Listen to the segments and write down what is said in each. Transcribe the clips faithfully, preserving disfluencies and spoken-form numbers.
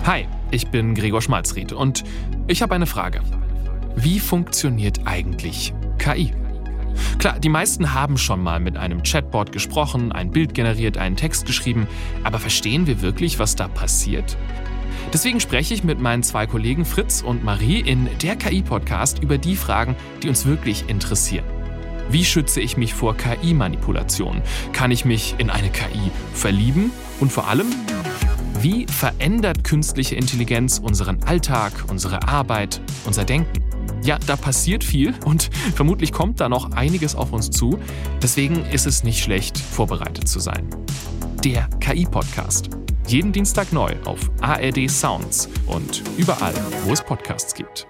Hi, ich bin Gregor Schmalzried und ich habe eine Frage. Wie funktioniert eigentlich K I? Klar, die meisten haben schon mal mit einem Chatbot gesprochen, ein Bild generiert, einen Text geschrieben, aber verstehen wir wirklich, was da passiert? Deswegen spreche ich mit meinen zwei Kollegen Fritz und Marie in der K I-Podcast über die Fragen, die uns wirklich interessieren. Wie schütze ich mich vor K I-Manipulation? Kann ich mich in eine K I verlieben? Und vor allem, wie verändert künstliche Intelligenz unseren Alltag, unsere Arbeit, unser Denken? Ja, da passiert viel und vermutlich kommt da noch einiges auf uns zu. Deswegen ist es nicht schlecht, vorbereitet zu sein. Der K I-Podcast. Jeden Dienstag neu auf A R D Sounds und überall, wo es Podcasts gibt.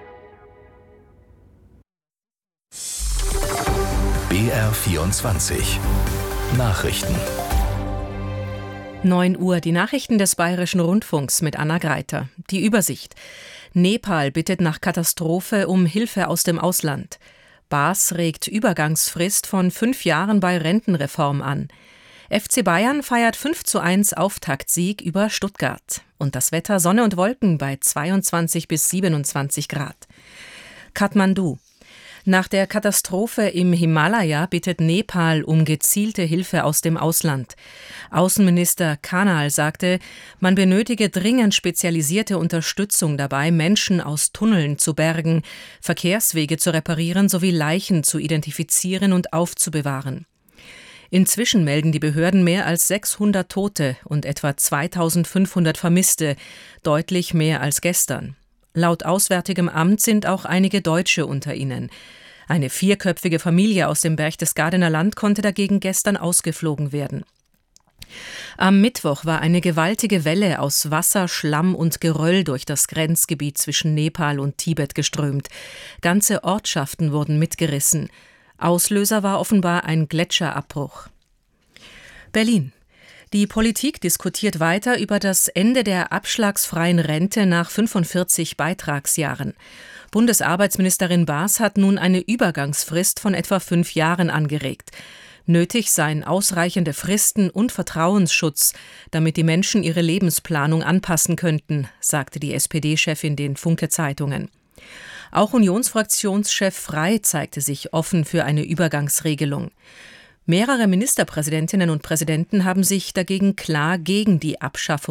B R vierundzwanzig Nachrichten. neun Uhr, die Nachrichten des Bayerischen Rundfunks mit Anna Greiter. Die Übersicht. Nepal bittet nach Katastrophe um Hilfe aus dem Ausland. B A S regt Übergangsfrist von fünf Jahren bei Rentenreform an. F C Bayern feiert fünf zu eins Auftaktsieg über Stuttgart. Und das Wetter Sonne und Wolken bei zweiundzwanzig bis siebenundzwanzig Grad. Kathmandu. Nach der Katastrophe im Himalaya bittet Nepal um gezielte Hilfe aus dem Ausland. Außenminister Kanal sagte, man benötige dringend spezialisierte Unterstützung dabei, Menschen aus Tunneln zu bergen, Verkehrswege zu reparieren sowie Leichen zu identifizieren und aufzubewahren. Inzwischen melden die Behörden mehr als sechshundert Tote und etwa zweitausendfünfhundert Vermisste, deutlich mehr als gestern. Laut Auswärtigem Amt sind auch einige Deutsche unter ihnen. Eine vierköpfige Familie aus dem Berchtesgadener Land konnte dagegen gestern ausgeflogen werden. Am Mittwoch war eine gewaltige Welle aus Wasser, Schlamm und Geröll durch das Grenzgebiet zwischen Nepal und Tibet geströmt. Ganze Ortschaften wurden mitgerissen. Auslöser war offenbar ein Gletscherabbruch. Berlin. Die Politik diskutiert weiter über das Ende der abschlagsfreien Rente nach fünfundvierzig Beitragsjahren. Bundesarbeitsministerin Baas hat nun eine Übergangsfrist von etwa fünf Jahren angeregt. Nötig seien ausreichende Fristen und Vertrauensschutz, damit die Menschen ihre Lebensplanung anpassen könnten, sagte die S P D-Chefin den Funke-Zeitungen. Auch Unionsfraktionschef Frey zeigte sich offen für eine Übergangsregelung. Mehrere Ministerpräsidentinnen und Präsidenten haben sich dagegen klar gegen die Abschaffung